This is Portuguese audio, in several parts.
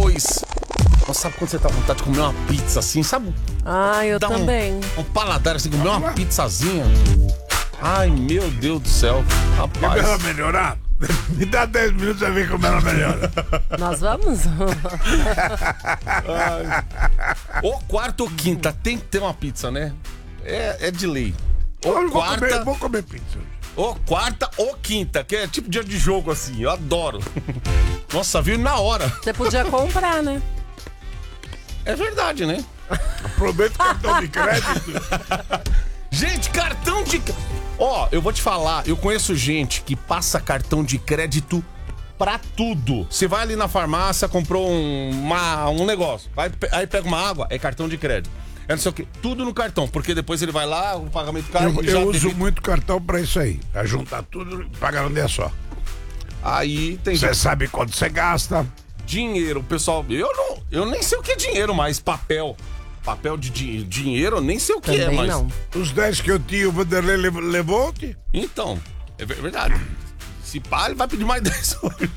depois... Nossa, sabe quando você tá com vontade de comer uma pizza assim, sabe? Eu também. Um paladar assim, comer uma pizzazinha. Ai, meu Deus do céu. Quer ver ela melhorar? Me dá 10 minutos pra ver como ela melhora. Nós vamos? Ou quarta ou quinta, tem que ter uma pizza, né? É de lei. Ou quarta, vou comer pizza hoje. ou quarta ou quinta, que é tipo dia de jogo assim, eu adoro. Nossa, viu na hora. Você podia comprar, né? É verdade, né? Aproveita o cartão de crédito. Gente, cartão de... eu vou te falar, eu conheço gente que passa cartão de crédito pra tudo. Você vai ali na farmácia, comprou um negócio, aí pega uma água, é cartão de crédito. É não sei o que, tudo no cartão, porque depois ele vai lá, o pagamento cai... Eu uso muito cartão pra isso aí, pra juntar tudo e pagar num dia só. Aí tem... Você sabe quanto você gasta. Dinheiro, pessoal, eu nem sei o que é dinheiro mais, papel de dinheiro, eu nem sei o que Também é mais. não. Os 10 que eu tinha, o Vanderlei levou-te. Então, é verdade. Se pá, ele vai pedir mais 10 hoje.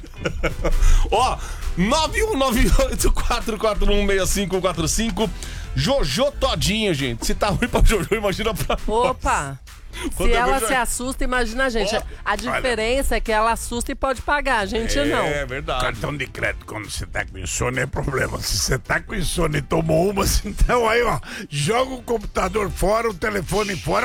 919844416545. Jojo Todinho, gente. Se tá ruim pra Jojo, imagina pra nós. Opa! Quando Se eu ela vejo- se assusta, imagina a gente. Ó, A diferença é que ela assusta e pode pagar, a gente não. É verdade. Cartão de crédito, quando você tá com insônia, é problema. Se você tá com insônia e tomou umas, então aí, ó, joga o computador fora, o telefone fora.